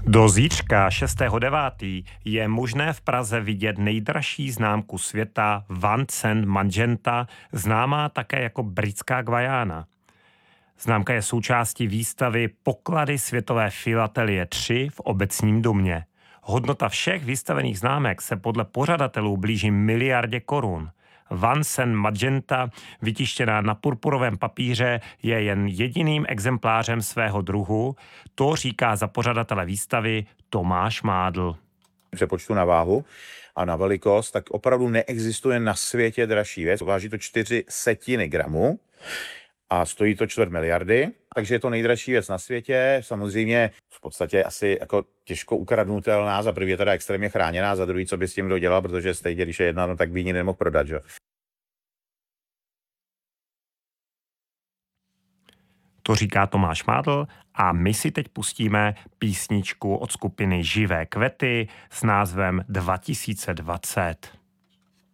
Do zítřka 6.9. je možné v Praze vidět nejdražší známku světa Van Sant Magenta, známá také jako britská Guajana. Známka je součástí výstavy Poklady světové filatelie 3 v Obecním domě. Hodnota všech vystavených známek se podle pořadatelů blíží 1 miliardě korun. Van Sant Magenta, vytištěná na purpurovém papíře, je jen jediným exemplářem svého druhu. To říká za pořadatele výstavy Tomáš Mádl. Přepočtu na váhu a na velikost, tak opravdu neexistuje na světě dražší věc. Váží to 4/10 gramu a stojí to 250 miliardy. Takže je to nejdražší věc na světě. Samozřejmě v podstatě asi jako těžko ukradnutelná. Za prvý je teda extrémně chráněná, za druhý, co by s tím kdo dělal, protože stejně, když je jedna, no, tak by ji nemohl prodat, že? To říká Tomáš Mádl a my si teď pustíme písničku od skupiny Živé kvety s názvem 2020.